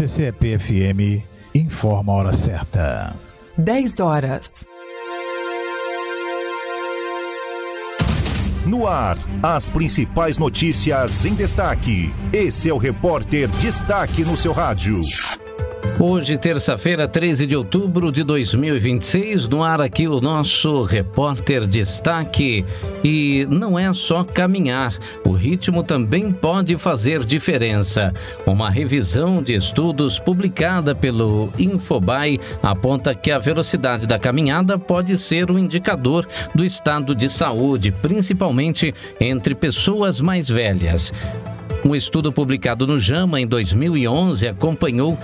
CCEP-FM informa a hora certa. 10 horas. No ar, as principais notícias em destaque. Esse é o Repórter Destaque no seu rádio. Hoje, terça-feira, 13 de outubro de 2026, no ar aqui o nosso Repórter Destaque. E não é só caminhar, o ritmo também pode fazer diferença. Uma revisão de estudos publicada pelo Infobae aponta que a velocidade da caminhada pode ser um indicador do estado de saúde, principalmente entre pessoas mais velhas. Um estudo publicado no JAMA em 2011 acompanhou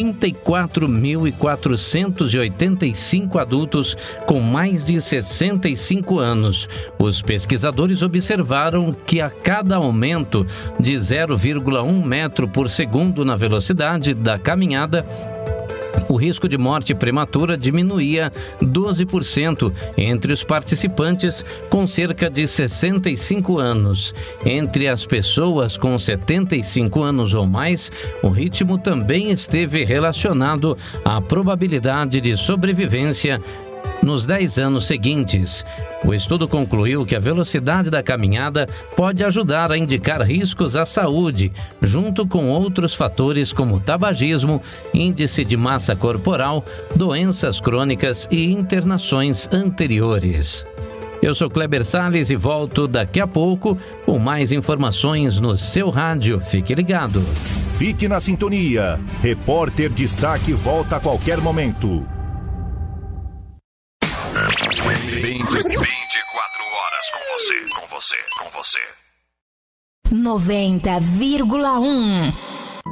34.485 adultos com mais de 65 anos. Os pesquisadores observaram que a cada aumento de 0,1 metro por segundo na velocidade da caminhada, o risco de morte prematura diminuía 12% entre os participantes com cerca de 65 anos. Entre as pessoas com 75 anos ou mais, o ritmo também esteve relacionado à probabilidade de sobrevivência nos 10 anos seguintes. O estudo concluiu que a velocidade da caminhada pode ajudar a indicar riscos à saúde, junto com outros fatores como tabagismo, índice de massa corporal, doenças crônicas e internações anteriores. Eu sou Kleber Salles e volto daqui a pouco com mais informações no seu rádio. Fique ligado. Fique na sintonia. Repórter Destaque volta a qualquer momento. 24 horas com você. 90,1